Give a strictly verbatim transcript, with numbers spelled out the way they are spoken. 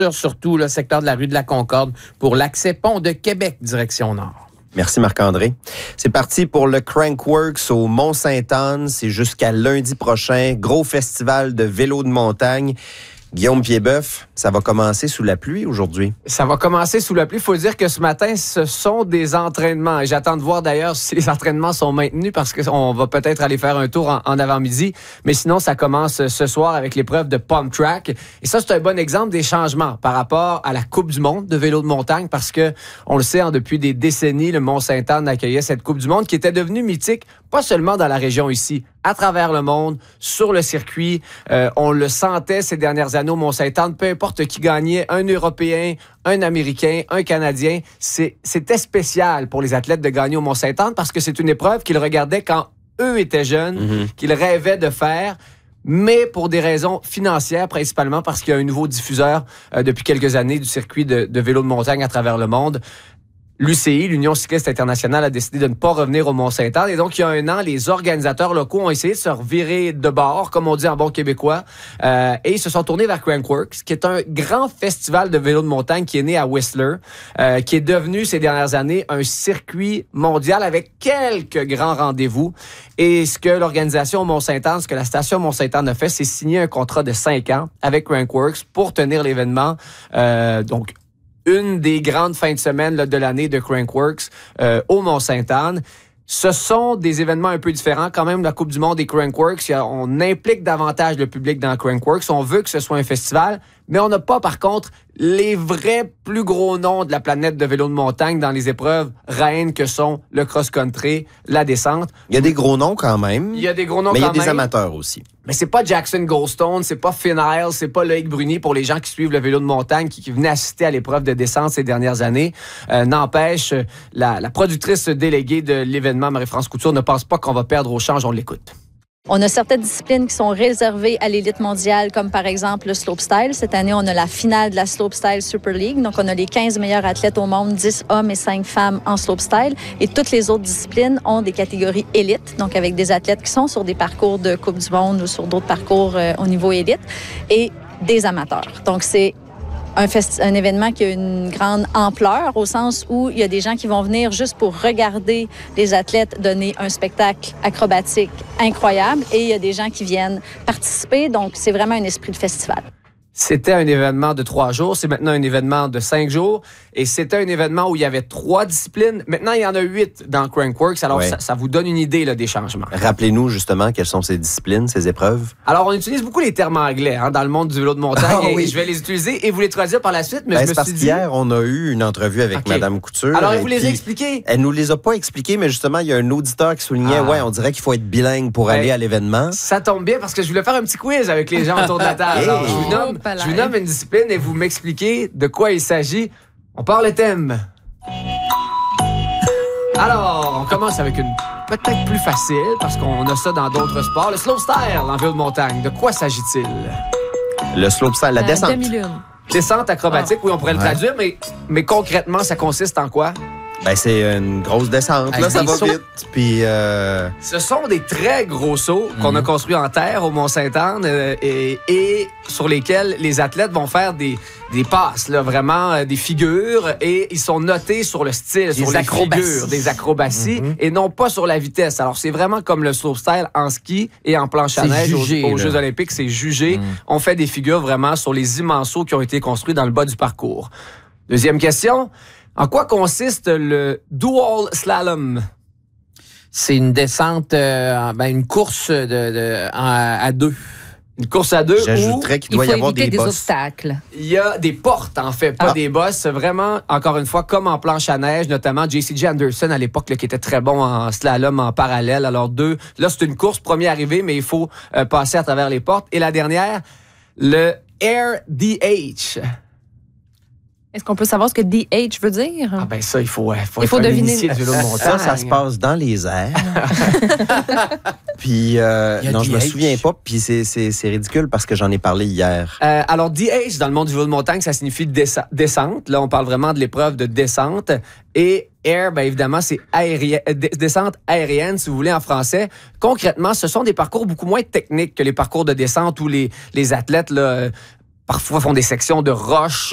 surtout le secteur de la rue de la Concorde pour l'accès pont de Québec, direction nord. Merci Marc-André. C'est parti pour le Crankworx au Mont-Sainte-Anne. C'est jusqu'à lundi prochain. Gros festival de vélo de montagne. Guillaume Piedboeuf, ça va commencer sous la pluie aujourd'hui. Ça va commencer sous la pluie. Il faut dire que ce matin, ce sont des entraînements. Et j'attends de voir d'ailleurs si les entraînements sont maintenus parce qu'on va peut-être aller faire un tour en, en avant-midi. Mais sinon, ça commence ce soir avec l'épreuve de Pump Track. Et ça, c'est un bon exemple des changements par rapport à la Coupe du monde de vélo de montagne parce que, on le sait, hein, depuis des décennies, le Mont-Sainte-Anne accueillait cette Coupe du monde qui était devenue mythique, pas seulement dans la région ici, à travers le monde, sur le circuit. Euh, on le sentait ces dernières années au Mont-Sainte-Anne, peu importe qui gagnait, un Européen, un Américain, un Canadien, c'est, c'était spécial pour les athlètes de gagner au Mont-Sainte-Anne parce que c'est une épreuve qu'ils regardaient quand eux étaient jeunes, mm-hmm. qu'ils rêvaient de faire, mais pour des raisons financières principalement parce qu'il y a un nouveau diffuseur euh, depuis quelques années du circuit de, de vélo de montagne à travers le monde. L'U C I, l'Union cycliste internationale, a décidé de ne pas revenir au Mont-Sainte-Anne. Et donc, il y a un an, les organisateurs locaux ont essayé de se revirer de bord, comme on dit en bon québécois, euh, et ils se sont tournés vers Crankworx, qui est un grand festival de vélo de montagne qui est né à Whistler, euh, qui est devenu ces dernières années un circuit mondial avec quelques grands rendez-vous. Et ce que l'organisation Mont-Sainte-Anne, ce que la station Mont-Sainte-Anne a fait, c'est signer un contrat de cinq ans avec Crankworx pour tenir l'événement, euh, donc une des grandes fins de semaine là, de l'année de Crankworx euh, au Mont-Sainte-Anne. Ce sont des événements un peu différents. Quand même, la Coupe du monde et Crankworx, on implique davantage le public dans Crankworx. On veut que ce soit un festival, mais on n'a pas, par contre, les vrais plus gros noms de la planète de vélo de montagne dans les épreuves reines que sont le cross-country, la descente. Il y a des gros noms quand même. Il y a des gros noms mais quand même. Mais il y a des même. amateurs aussi. Mais c'est pas Jackson Goldstone, c'est pas Finn Isles, c'est pas Loïc Bruni pour les gens qui suivent le vélo de montagne, qui, qui venaient assister à l'épreuve de descente ces dernières années. Euh, n'empêche, la, la productrice déléguée de l'événement, Marie-France Couture, ne pense pas qu'on va perdre au change. On l'écoute. On a certaines disciplines qui sont réservées à l'élite mondiale, comme par exemple le slopestyle. Cette année, on a la finale de la Slopestyle Super League. Donc, on a les quinze meilleurs athlètes au monde, dix hommes et cinq femmes en slopestyle. Et toutes les autres disciplines ont des catégories élites, donc avec des athlètes qui sont sur des parcours de Coupe du monde ou sur d'autres parcours euh, au niveau élite, et des amateurs. Donc, c'est Un, festi- un événement qui a une grande ampleur au sens où il y a des gens qui vont venir juste pour regarder les athlètes donner un spectacle acrobatique incroyable et il y a des gens qui viennent participer. Donc, c'est vraiment un esprit de festival. C'était un événement de trois jours. C'est maintenant un événement de cinq jours. Et c'était un événement où il y avait trois disciplines. Maintenant, il y en a huit dans Crankworx. Alors, ouais. ça, ça vous donne une idée là, des changements. Rappelez-nous justement quelles sont ces disciplines, ces épreuves. Alors, on utilise beaucoup les termes anglais hein, dans le monde du vélo de montagne. Oh, et oui. je vais les utiliser et vous les traduire par la suite. Mais ben, je me parce suis dit... qu'hier, on a eu une entrevue avec okay. Mme Couture. Alors, elle vous les a expliqués? Elle nous les a pas expliqués, mais justement, il y a un auditeur qui soulignait, ah. ouais, on dirait qu'il faut être bilingue pour ben, aller à l'événement. Ça tombe bien parce que je voulais faire un petit quiz avec les gens autour de la table. Hey. Alors, je vous nomme, oh, je vous nomme une discipline et vous m'expliquez de quoi il s'agit. On part le thème. Alors, on commence avec une peut-être plus facile parce qu'on a ça dans d'autres sports. Le slopestyle en vélo de montagne. De quoi s'agit-il? Le slopestyle, la euh, descente. Demi-lune. Descente acrobatique, oh. oui, on pourrait ouais. le traduire, mais, mais concrètement, ça consiste en quoi? Ben, c'est une grosse descente, là, ça va sauts. vite. Puis, euh... Ce sont des très gros sauts mm-hmm. qu'on a construits en terre au Mont-Sainte-Anne euh, et, et sur lesquels les athlètes vont faire des, des passes, là, vraiment euh, des figures, et ils sont notés sur le style, des sur les figures, des acrobaties, mm-hmm. et non pas sur la vitesse. Alors, c'est vraiment comme le slopestyle en ski et en planche à neige jugé, aux, aux Jeux olympiques, c'est jugé. Mm. On fait des figures vraiment sur les immenses sauts qui ont été construits dans le bas du parcours. Deuxième question. En quoi consiste le dual slalom? C'est une descente, euh, ben une course de, de, à, à deux. Une course à deux. J'ajouterais qu'il doit y avoir des, des bosses. obstacles. Il y a des portes, en fait, pas ah. des bosses. Vraiment, encore une fois, comme en planche à neige, notamment J C J Anderson à l'époque, là, qui était très bon en slalom en parallèle. Alors deux, là, c'est une course, premier arrivé, mais il faut euh, passer à travers les portes. Et la dernière, le Air D H. Est-ce qu'on peut savoir ce que D H veut dire? Ah ben ça, il faut, faut il faut deviner. Du vélo de montagne. Ça, ça se passe dans les airs. Puis, euh, non, je me souviens pas. Puis c'est, c'est, c'est ridicule parce que j'en ai parlé hier. Euh, alors, D H, dans le monde du vélo de montagne, ça signifie desa- descente. Là, on parle vraiment de l'épreuve de descente. Et air, bien évidemment, c'est aérien, descente aérienne, si vous voulez, en français. Concrètement, ce sont des parcours beaucoup moins techniques que les parcours de descente où les, les athlètes, là, parfois font des sections de roches